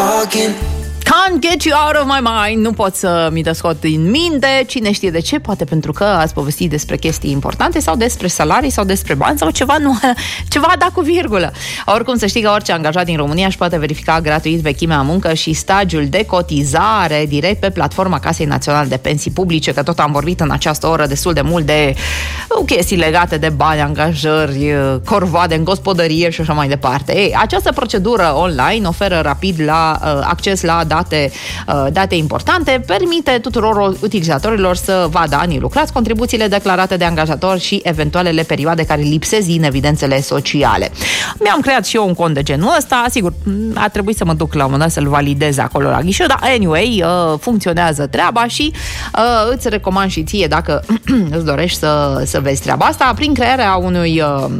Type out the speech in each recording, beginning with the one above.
Can't get you out of my mind. Nu pot să mi te scot din minte. Cine știe de ce? Poate pentru că ați povestit despre chestii importante sau despre salarii sau despre bani sau ceva, nu, ceva dat cu virgulă. Oricum, să știi că orice angajat din România își poate verifica gratuit vechimea în muncă și stagiul de cotizare direct pe platforma Casei Naționale de Pensii Publice, că tot am vorbit în această oră destul de mult de chestii legate de bani, angajări, corvoade în gospodărie și așa mai departe. Ei, această procedură online oferă rapid acces la date importante, permite tuturor utilizatorilor să vadă anii lucrați, contribuțiile declarate de angajator și eventualele perioade care lipsesc din evidențele sociale. Mi-am creat și eu un cont de genul ăsta, sigur, a trebuit să mă duc la un moment dat să-l validez acolo la ghișeu, dar anyway, funcționează treaba și îți recomand și ție, dacă îți dorești să vezi treaba asta, prin crearea unui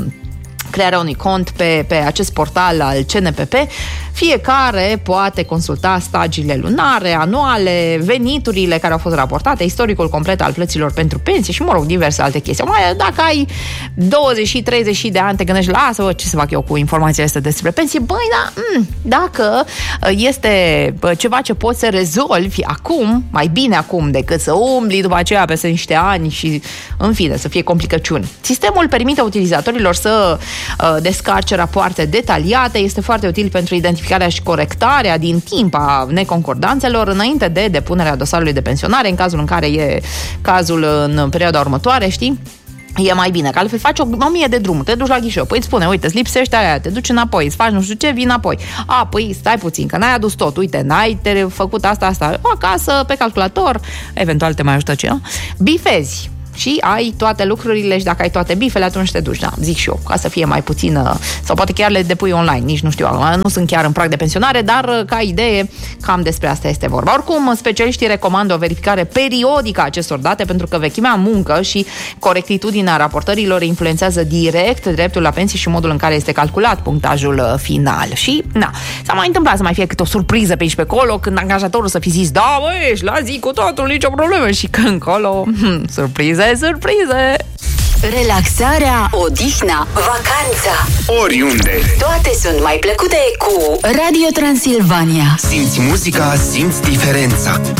cont pe acest portal al CNPP. Fiecare poate consulta stagiile lunare, anuale, veniturile care au fost raportate, istoricul complet al plăților pentru pensii și, mă rog, diverse alte chestii. Dacă ai 20-30 de ani, te gândești, lasă, ce să fac eu cu informațiile astea despre pensii? Băi, dacă este ceva ce poți să rezolvi acum, mai bine acum decât să umbli după aceea peste niște ani și, în fine, să fie complicăciuni. Sistemul permite utilizatorilor să descarce rapoarte detaliate, este foarte util pentru identificarea și corectarea din timp a neconcordanțelor înainte de depunerea dosarului de pensionare, în cazul în care e cazul în perioada următoare, știi? E mai bine, că altfel faci 1000 de drumuri, te duci la ghișeu, păi îți spune, uite, îți lipsește aia, te duci înapoi, îți faci nu știu ce, vii înapoi. Păi stai puțin, că n-ai adus tot, uite, n-ai făcut asta, acasă, pe calculator, eventual te mai ajută ce, bifezi. Și ai toate lucrurile și dacă ai toate bifele, atunci te duci, zic și eu, ca să fie mai puțină, sau poate chiar le depui online, nici nu știu, nu sunt chiar în prag de pensionare, dar ca idee, cam despre asta este vorba. Oricum, specialiștii recomandă o verificare periodică a acestor date, pentru că vechimea în muncă și corectitudinea raportărilor influențează direct dreptul la pensii și modul în care este calculat punctajul final. Și, s-a mai întâmplat să mai fie câte o surpriză pe aici pe acolo, când angajatorul să fi zis, da, bă, ești la zi cu totul, nicio problemă, și că încolo, surprize! Relaxarea, odihna, vacanța, oriunde. Toate sunt mai plăcute cu Radio Transilvania. Simți muzica, simți diferența.